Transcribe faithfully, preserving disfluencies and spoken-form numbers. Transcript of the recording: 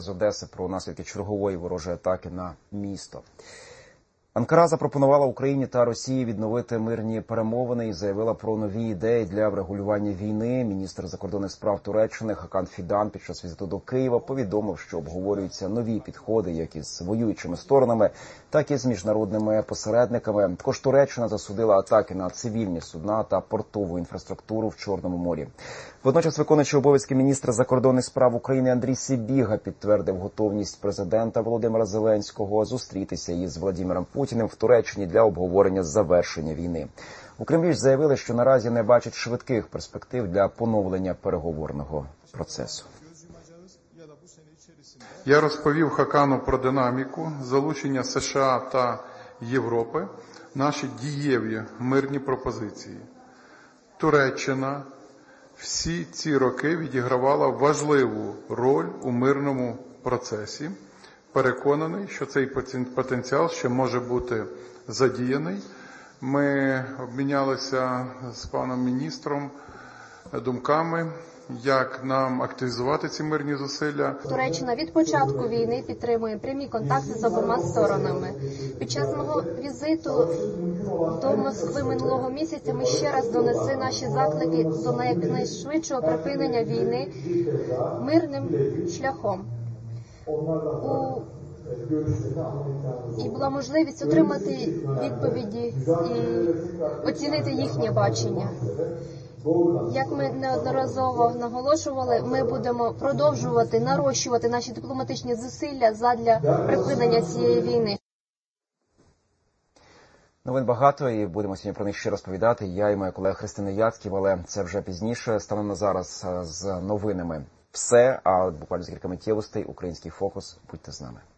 З Одеси про наслідки чергової ворожої атаки на місто. Анкара запропонувала Україні та Росії відновити мирні перемовини і заявила про нові ідеї для врегулювання війни. Міністр закордонних справ Туреччини Хакан Фідан під час візиту до Києва повідомив, що обговорюються нові підходи як із воюючими сторонами, так і з міжнародними посередниками. Також Туреччина засудила атаки на цивільні судна та портову інфраструктуру в Чорному морі. Водночас виконуючий обов'язки міністра закордонних справ України Андрій Сибіга підтвердив готовність президента Володимира Зеленського зустрітися із Владимиром Путіним в Туреччині для обговорення завершення війни. У Кремлі ж заявили, що наразі не бачать швидких перспектив для поновлення переговорного процесу. Я розповів Хакану про динаміку залучення США та Європи, наші дієві мирні пропозиції. Туреччина всі ці роки відігравала важливу роль у мирному процесі. Переконаний, що цей потенціал ще може бути задіяний. Ми обмінялися з паном міністром думками, як нам активізувати ці мирні зусилля. Туреччина від початку війни підтримує прямі контакти з обома сторонами. Під час мого візиту до Москви минулого місяця ми ще раз донесли наші заклики до якнайшвидшого припинення війни мирним шляхом. У... І була можливість отримати відповіді і оцінити їхнє бачення. Як ми неодноразово наголошували, ми будемо продовжувати нарощувати наші дипломатичні зусилля задля припинення цієї війни. Новин багато і будемо сьогодні про них ще розповідати. Я і моя колега Христина Яцьків, але це вже пізніше. Станемо на зараз з новинами. Все, а буквально за кілька миттєвостей, Український фокус. Будьте з нами.